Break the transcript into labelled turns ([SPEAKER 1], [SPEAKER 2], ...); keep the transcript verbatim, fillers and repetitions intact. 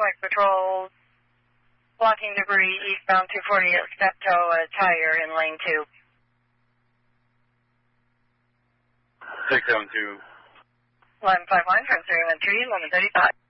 [SPEAKER 1] Wake patrols, blocking debris eastbound two forty at Steptoe, a tire in lane two.
[SPEAKER 2] six seven two.
[SPEAKER 1] eleven five one, transferring one three, eleven thirty-five.